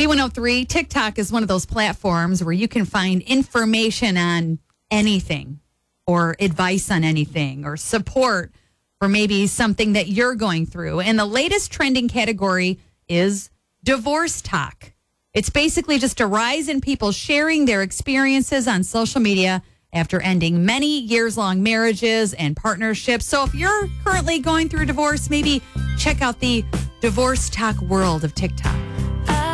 B103, TikTok is one of those platforms where you can find information on anything or advice on anything or support for maybe something that you're going through. And the latest trending category is divorce talk. It's basically just a rise in people sharing their experiences on social media after ending many years-long marriages and partnerships. So if you're currently going through a divorce, maybe check out the divorce talk world of TikTok.